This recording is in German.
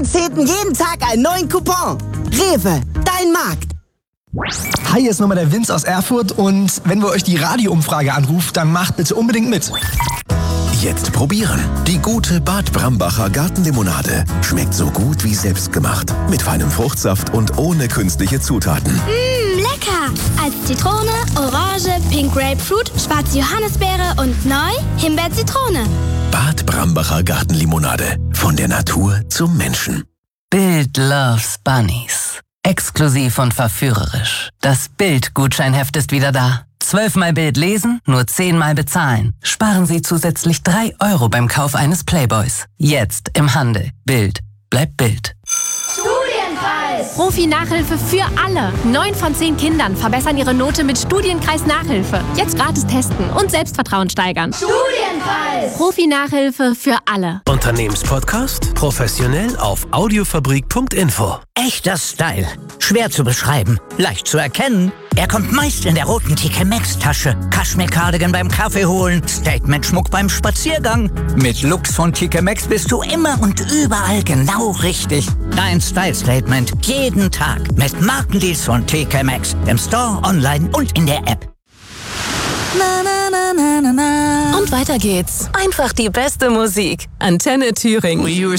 zählten jeden Tag einen neuen Coupon. Rewe, dein Markt. Hi, hier ist nochmal der Vince aus Erfurt und wenn wir euch die Radioumfrage anruft, dann macht bitte unbedingt mit. Jetzt probieren. Die gute Bad Brambacher Gartenlimonade. Schmeckt so gut wie selbstgemacht. Mit feinem Fruchtsaft und ohne künstliche Zutaten. Lecker! Als Zitrone, Orange, Pink Grapefruit, schwarze Johannisbeere und neu Himbeer-Zitrone. Bad Brambacher Gartenlimonade. Von der Natur zum Menschen. Bild loves Bunnies. Exklusiv und verführerisch. Das Bild-Gutscheinheft ist wieder da. 12-mal Bild lesen, nur 10-mal bezahlen. Sparen Sie zusätzlich 3 € beim Kauf eines Playboys. Jetzt im Handel. Bild. Bleibt Bild. Studienpreis! Profi-Nachhilfe für alle. 9 von 10 Kindern verbessern ihre Note mit Studienkreis-Nachhilfe. Jetzt gratis testen und Selbstvertrauen steigern. Studienpreis! Profi-Nachhilfe für alle. Unternehmenspodcast? Professionell auf audiofabrik.info. Echter Style. Schwer zu beschreiben, leicht zu erkennen. Er kommt meist in der roten TK Maxx Tasche. Kaschmir-Cardigan beim Kaffee holen, Statement-Schmuck beim Spaziergang. Mit Looks von TK Maxx bist du immer und überall genau richtig. Dein Style-Statement jeden Tag mit Markendeals von TK Maxx. Im Store, online und in der App. Und weiter geht's. Einfach die beste Musik. Antenne Thüringen.